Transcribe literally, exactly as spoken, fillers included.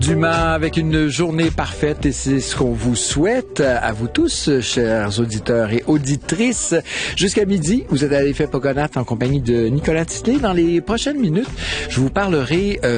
Demain, avec une journée parfaite, et c'est ce qu'on vous souhaite à vous tous, chers auditeurs et auditrices. Jusqu'à midi, vous êtes à l'Effet Pogonath en compagnie de Nicolas Tisley. Dans les prochaines minutes, je vous parlerai euh,